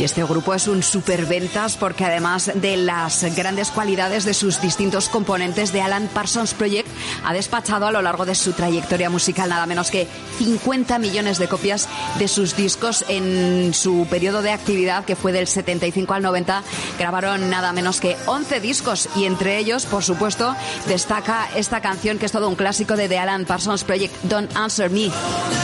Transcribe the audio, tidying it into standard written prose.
Y este grupo es un superventas porque además de las grandes cualidades de sus distintos componentes, The Alan Parsons Project ha despachado a lo largo de su trayectoria musical nada menos que 50 millones de copias de sus discos. En su periodo de actividad, que fue del 75 al 90, grabaron nada menos que 11 discos y entre ellos, por supuesto, destaca esta canción que es todo un clásico de The Alan Parsons Project, Don't Answer Me.